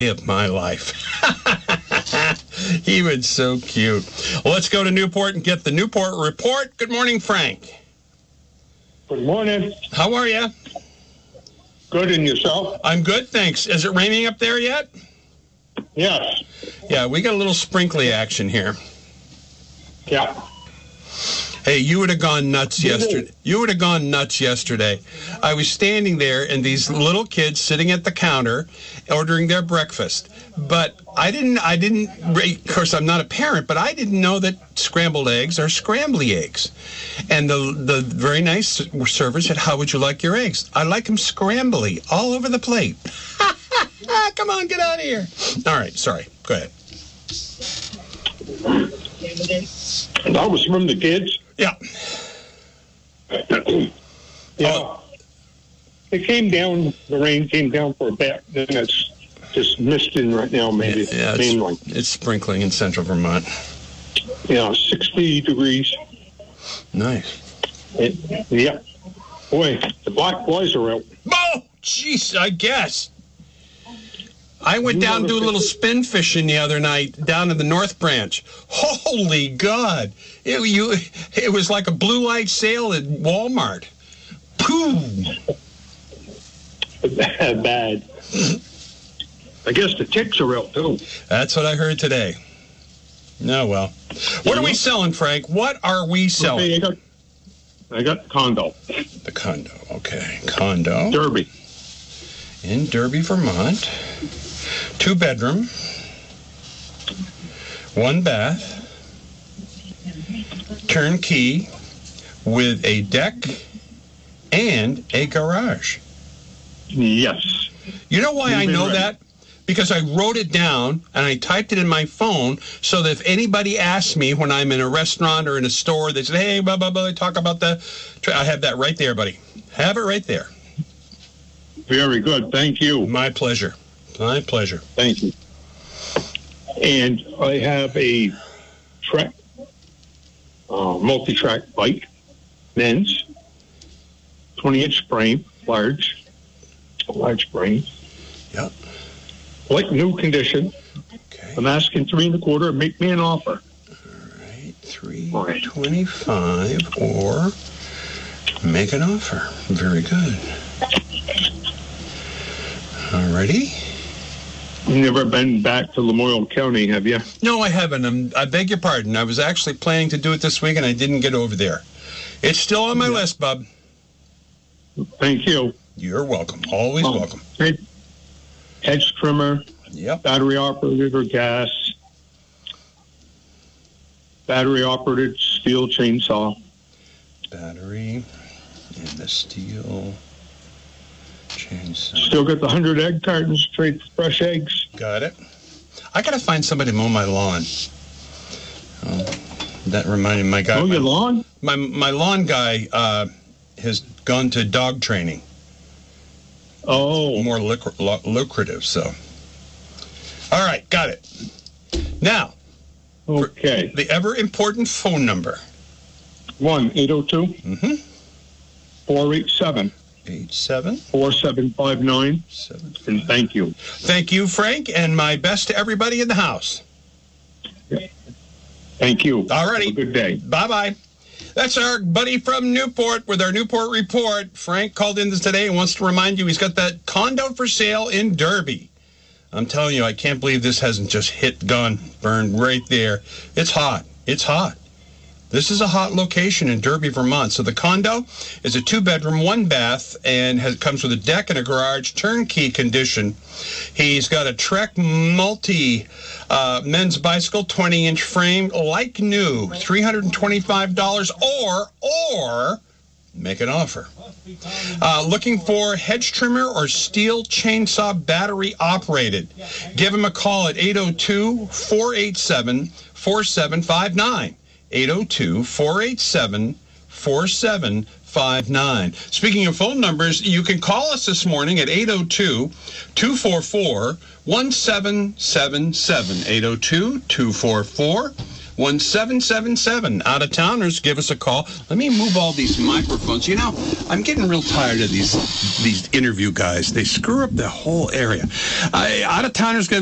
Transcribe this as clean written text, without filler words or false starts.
of my life. He was so cute. Well, let's go to Newport and get the Newport report. Good morning, Frank. Good morning. How are you? Good, and yourself? I'm good, thanks. Is it raining up there yet? Yes. Yeah, we got a little sprinkly action here. Yeah. Hey, you would have gone nuts yesterday. You would have gone nuts yesterday. I was standing there, and these little kids sitting at the counter ordering their breakfast. But I didn't, of course, I'm not a parent, but I didn't know that scrambled eggs are scrambly eggs. And the very nice server said, how would you like your eggs? I like them scrambly, all over the plate. Come on, get out of here. All right, sorry. Go ahead. That was from the kids? Yeah. Yeah. It came down, the rain came down for a bit, then it's just misting right now, maybe. Yeah, it's sprinkling in central Vermont. Yeah, 60 degrees. Nice. Yeah. Boy, the black flies are out. Oh, jeez, I guess. I went down to do a little spin fishing the other night down in the North Branch. Holy God. It was like a blue light sale at Walmart. Boom. Bad. I guess the ticks are out, too. That's what I heard today. No, well. What are we selling, Frank? What are we selling? Okay, I got condo. The condo, okay. Condo. Derby. In Derby, Vermont. 2-bedroom. 1 bath. Turnkey with a deck and a garage. Yes. You know why I know that? Because I wrote it down and I typed it in my phone so that if anybody asks me when I'm in a restaurant or in a store, they say, hey, blah, blah, blah, talk about the... I have that right there, buddy. Have it right there. Very good. Thank you. My pleasure. My pleasure. Thank you. And I have a Trek, multi-track bike, men's, 20-inch frame, large frame. Yep. Like new condition. Okay. I'm asking 3 1/4. Make me an offer. All right, 325 or make an offer. Very good. All righty. You've never been back to Lamoille County, have you? No, I haven't. I beg your pardon. I was actually planning to do it this week, and I didn't get over there. It's still on my list, bub. Thank you. You're welcome. Always welcome. Hedge trimmer. Yep. Battery operated or gas. Battery operated steel chainsaw. Battery and the steel chainsaw. Still got the 100 egg cartons straight fresh eggs. Got it. I got to find somebody to mow my lawn. That reminded my guy. Mow your lawn? My lawn guy has gone to dog training. Oh. More lucrative, so. All right, got it. Now. Okay. The ever-important phone number. 1-802. Mm-hmm. 487. 4759. And thank you. Thank you, Frank, and my best to everybody in the house. Thank you. All righty. Have a good day. Bye-bye. That's our buddy from Newport with our Newport report. Frank called in today and wants to remind you he's got that condo for sale in Derby. I'm telling you, I can't believe this hasn't just burned right there. It's hot. It's hot. This is a hot location in Derby, Vermont. So the condo is a 2-bedroom, 1 bath, and comes with a deck and a garage, turnkey condition. He's got a Trek men's bicycle, 20-inch frame, like new, $325, or make an offer. Looking for hedge trimmer or steel chainsaw battery operated. Give him a call at 802-487-4759. 802-487-4759. Speaking of phone numbers, you can call us this morning at 802-244-1777. 802-244 1777. Out-of-towners, give us a call. Let me move all these microphones. You know, I'm getting real tired of these interview guys. They screw up the whole area. Out-of-towners,